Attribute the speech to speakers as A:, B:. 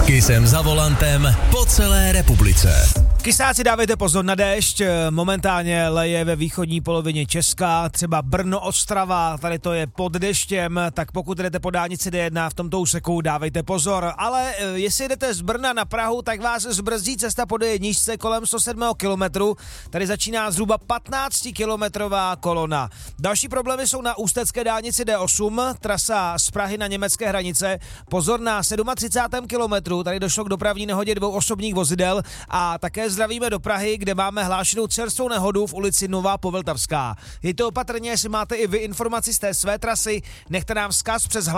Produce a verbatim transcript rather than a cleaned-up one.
A: Kysem za volantem po celé republice.
B: Kysáci, dávejte pozor na déšť, momentálně leje ve východní polovině Česka, třeba Brno, Ostrava, tady to je pod deštěm, tak pokud jdete po dálnici D jedna v tomto úseku, dávejte pozor, ale jestli jdete z Brna na Prahu, tak vás zbrzdí cesta po D jedna kolem sto sedm kilometrů, tady začíná zhruba patnáctikilometrová kolona. Další problémy jsou na ústecké dálnici D osm, trasa z Prahy na německé hranice, pozor na třicátém sedmém kilometru, tady došlo k dopravní nehodě dvou osobních vozidel a také zdravíme do Prahy, kde máme hlášenou čerstvou nehodu v ulici Nová Povltavská. Jeďte opatrně, jestli máte i vy informaci z té své trasy, nechte nám vzkaz přes hlas